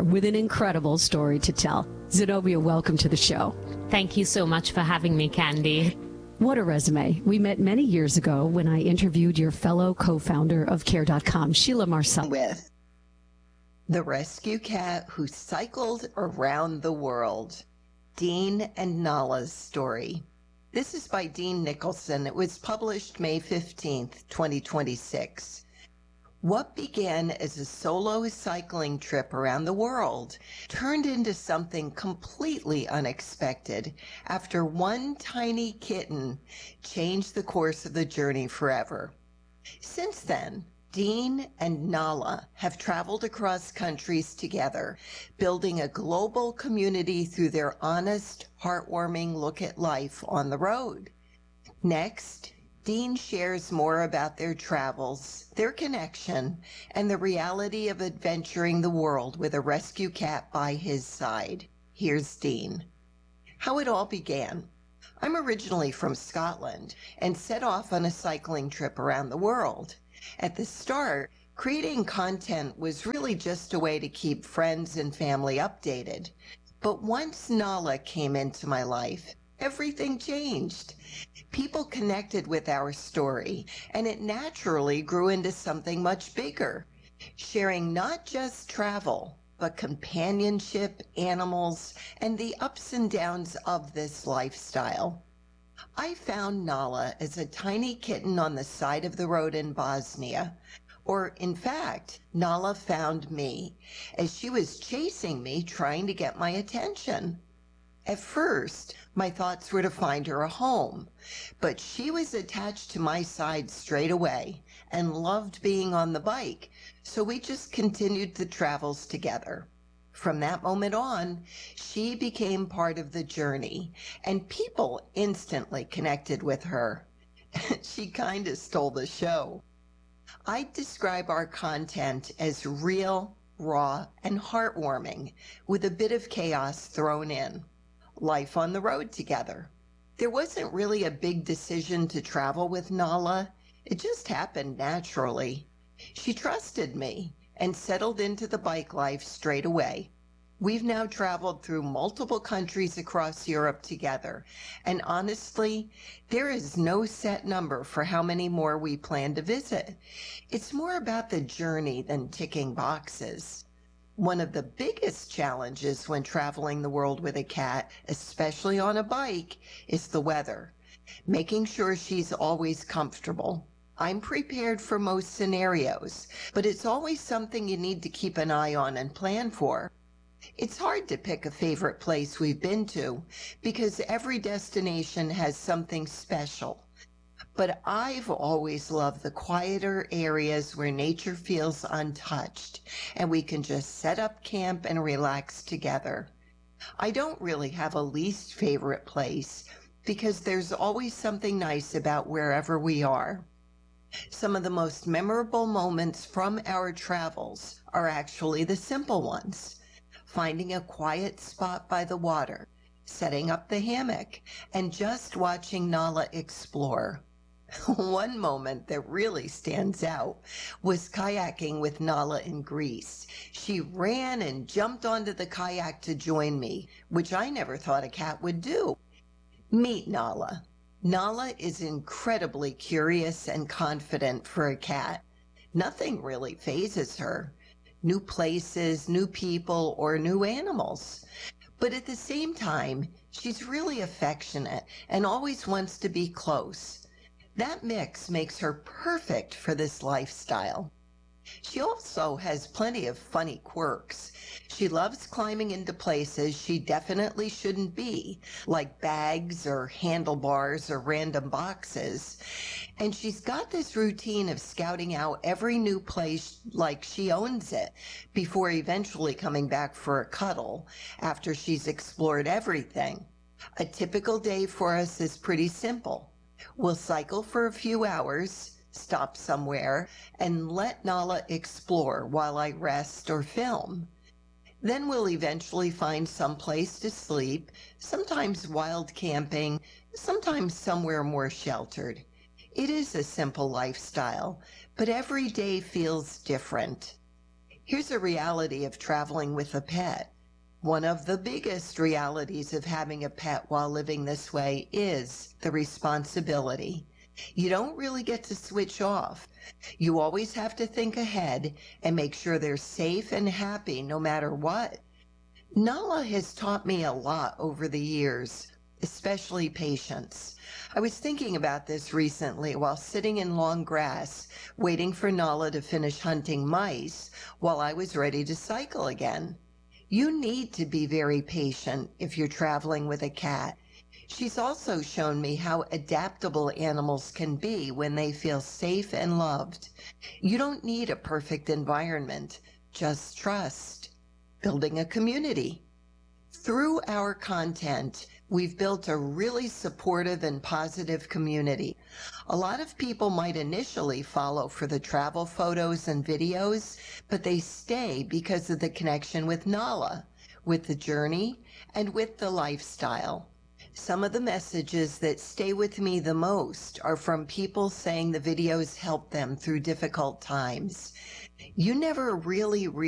star with an incredible story to tell. Zenobia, welcome to the show. Thank you so much for having me, Candy. What a resume. We met many years ago when I interviewed your fellow co-founder of Care.com, Sheila Marcel. With the rescue cat who cycled around the world, Dean and Nala's story. This is by Dean Nicholson. It was published May 15th, 2026. What began as a solo cycling trip around the world turned into something completely unexpected after one tiny kitten changed the course of the journey forever. Since then, Dean and Nala have traveled across countries together, building a global community through their honest, heartwarming look at life on the road. Next, Dean shares more about their travels, their connection, and the reality of adventuring the world with a rescue cat by his side. Here's Dean. How it all began. I'm originally from Scotland and set off on a cycling trip around the world. At the start, creating content was really just a way to keep friends and family updated. But once Nala came into my life, everything changed. People connected with our story, and it naturally grew into something much bigger, sharing not just travel, but companionship, animals, and the ups and downs of this lifestyle. I found Nala as a tiny kitten on the side of the road in Bosnia. Or, in fact, Nala found me as she was chasing me, trying to get my attention. At first, my thoughts were to find her a home, but she was attached to my side straight away and loved being on the bike, so we just continued the travels together. From that moment on, she became part of the journey, and people instantly connected with her. She kind of stole the show. I describe our content as real, raw, and heartwarming, with a bit of chaos thrown in. Life on the road together. There wasn't really a big decision to travel with Nala. It just happened naturally. She trusted me and settled into the bike life straight away. We've now traveled through multiple countries across Europe together, and honestly, there is no set number for how many more we plan to visit. It's more about the journey than ticking boxes. One of the biggest challenges when traveling the world with a cat, especially on a bike, is the weather. Making sure she's always comfortable. I'm prepared for most scenarios, but it's always something you need to keep an eye on and plan for. It's hard to pick a favorite place we've been to because every destination has something special. But I've always loved the quieter areas where nature feels untouched and we can just set up camp and relax together. I don't really have a least favorite place because there's always something nice about wherever we are. Some of the most memorable moments from our travels are actually the simple ones. Finding a quiet spot by the water, setting up the hammock, and just watching Nala explore. One moment that really stands out was kayaking with Nala in Greece. She ran and jumped onto the kayak to join me, which I never thought a cat would do. Meet Nala. Nala is incredibly curious and confident for a cat. Nothing really phases her. New places, new people, or new animals. But at the same time, she's really affectionate and always wants to be close. That mix makes her perfect for this lifestyle. She also has plenty of funny quirks. She loves climbing into places she definitely shouldn't be, like bags or handlebars or random boxes. And she's got this routine of scouting out every new place like she owns it before eventually coming back for a cuddle after she's explored everything. A typical day for us is pretty simple. We'll cycle for a few hours, stop somewhere, and let Nala explore while I rest or film. Then we'll eventually find some place to sleep, sometimes wild camping, sometimes somewhere more sheltered. It is a simple lifestyle, but every day feels different. Here's a reality of traveling with a pet. One of the biggest realities of having a pet while living this way is the responsibility. You don't really get to switch off. You always have to think ahead and make sure they're safe and happy no matter what. Nala has taught me a lot over the years, especially patience. I was thinking about this recently while sitting in long grass, waiting for Nala to finish hunting mice while I was ready to cycle again. You need to be very patient if you're traveling with a cat. She's also shown me how adaptable animals can be when they feel safe and loved. You don't need a perfect environment, just trust. Building a community. Through our content, we've built a really supportive and positive community. A lot of people might initially follow for the travel photos and videos, but they stay because of the connection with Nala, with the journey, and with the lifestyle. Some of the messages that stay with me the most are from people saying the videos help them through difficult times. You never really